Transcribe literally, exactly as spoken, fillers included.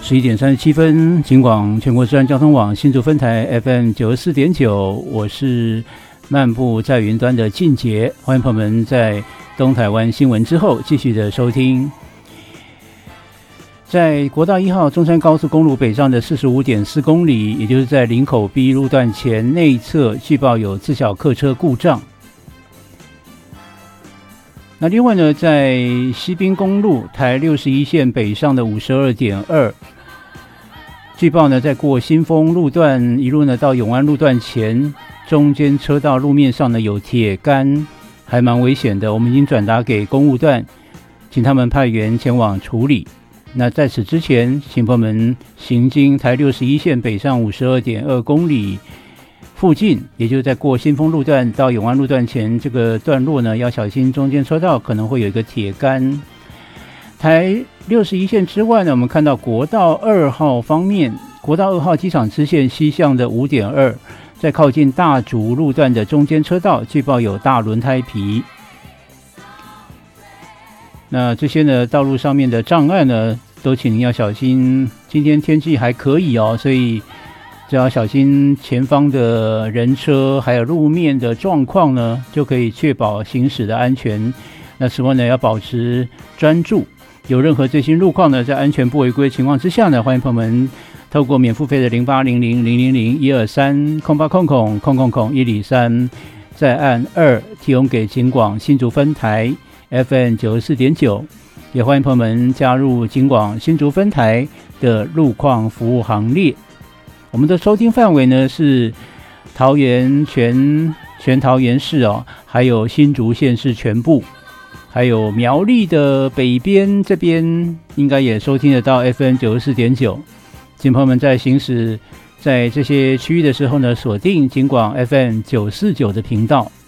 十一点三十七分，警广全国治安交通网新竹分台 F M 九十四点九，我是漫步在云端的静杰，欢迎朋友们在东台湾新闻之后继续的收听。在国道一号中山高速公路北上的 四十五点四公里，也就是在林口 B 路段前内侧，据报有自小客车故障。那另外呢，在西滨公路台六十一线北上的 五十二点二，据报呢，在过新丰路段一路呢到永安路段前，中间车道路面上呢有铁杆，还蛮危险的。我们已经转达给公务段，请他们派员前往处理。那在此之前，请朋友们行经台六十一线北上 五十二点二公里附近，也就是在过新丰路段到永安路段前这个段落呢，要小心中间车道可能会有一个铁杆。台六十一线之外呢，我们看到国道二号方面，国道二号机场支线西向的 五点二， 在靠近大竹路段的中间车道，据报有大轮胎皮。那这些呢，道路上面的障碍呢，都请您要小心。今天天气还可以哦，所以只要小心前方的人车还有路面的状况呢，就可以确保行驶的安全。那此外呢，要保持专注。有任何最新路况呢，在安全不违规情况之下呢，欢迎朋友们透过免付费的零八零零零零零一二三空八空空空空空一零三，再按二提供给警广新竹分台 F M 九十四点九，也欢迎朋友们加入警广新竹分台的路况服务行列。我们的收听范围呢是桃园全全桃园市哦，还有新竹县市全部，还有苗栗的北边这边应该也收听得到 F M 九十四点九。请朋友们在行驶在这些区域的时候呢，锁定警广 F M 九四九的频道。